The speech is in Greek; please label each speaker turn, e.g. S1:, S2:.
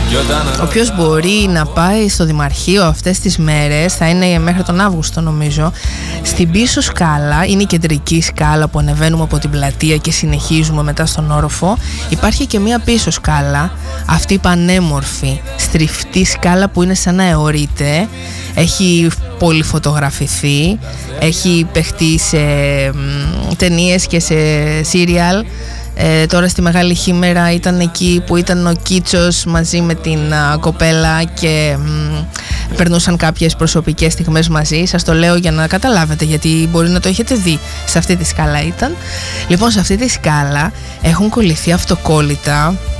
S1: Όποιος μπορεί να πάει στο Δημαρχείο αυτές τις μέρες, θα είναι μέχρι τον Αύγουστο νομίζω, στην πίσω σκάλα, είναι η κεντρική σκάλα που ανεβαίνουμε από την πλατεία και συνεχίζουμε μετά στον όροφο. Υπάρχει και μία πίσω σκάλα, αυτή η πανέμορφη στριφτή σκάλα που είναι σαν να αιωρείται. Έχει πολυφωτογραφηθεί, έχει παιχτεί σε ταινίες και σε σύριαλ. Τώρα στη Μεγάλη Χήμερα ήταν εκεί που ήταν ο Κίτσος μαζί με την κοπέλα και περνούσαν κάποιες προσωπικές στιγμές μαζί. Σας το λέω για να καταλάβετε, γιατί μπορεί να το έχετε δει. Σε αυτή τη σκάλα ήταν. Λοιπόν, σε αυτή τη σκάλα έχουν κολληθεί αυτοκόλλητα